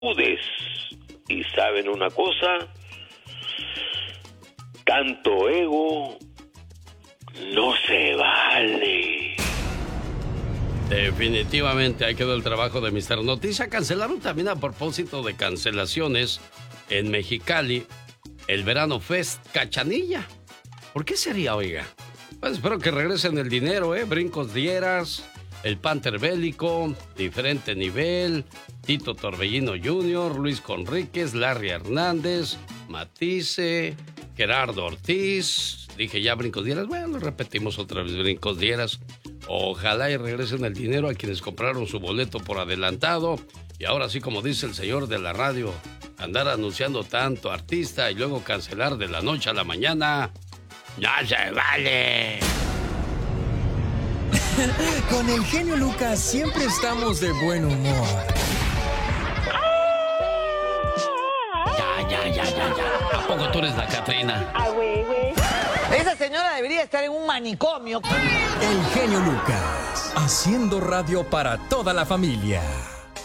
Y saben una cosa, tanto ego no se vale. Definitivamente ahí quedó el trabajo de Mr. Noticia. Cancelaron también, a propósito de cancelaciones, en Mexicali el Verano Fest Cachanilla. ¿Por qué sería, oiga? Pues espero que regresen el dinero, Brincos Dieras, el Panther Bélico, Diferente Nivel, Tito Torbellino Jr., Luis Conríquez, Larry Hernández, Matisse, Gerardo Ortiz. Dije ya Brincos Dieras, bueno, repetimos otra vez Brincos Dieras. Ojalá y regresen el dinero a quienes compraron su boleto por adelantado. Y ahora sí, como dice el señor de la radio, andar anunciando tanto artista y luego cancelar de la noche a la mañana, ¡no se vale! Con el genio Lucas siempre estamos de buen humor. Ya. ¿A poco tú eres la Catrina? Güey. Esa señora debería estar en un manicomio. El genio Lucas, haciendo radio para toda la familia.